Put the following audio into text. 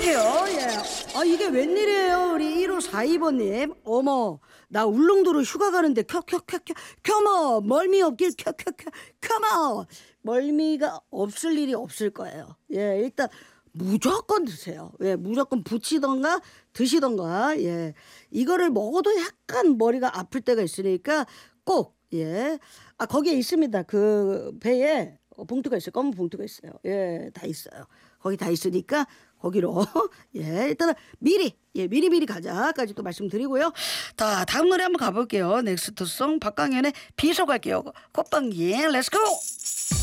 갈게요. 예. 아, 이게 웬일이에요, 우리 1542번님. 어머, 나 울릉도로 휴가 가는데 켜머 멀미 없길 켜머 멀미가 없을 일이 없을 거예요. 예, 일단 무조건 드세요. 예, 무조건 부치던가 드시던가. 예, 이거를 먹어도 약간 머리가 아플 때가 있으니까 꼭. 예, 아, 거기에 있습니다. 그 배에 봉투가 있어요. 검은 봉투가 있어요. 예, 다 있어요. 거기 다 있으니까 거기로 예, 일단은 미리 가자까지 또 말씀드리고요. 자, 다음 노래 한번 가볼게요. 넥스트송 박강현의 비서 갈게요. 콧방귀 렛츠고.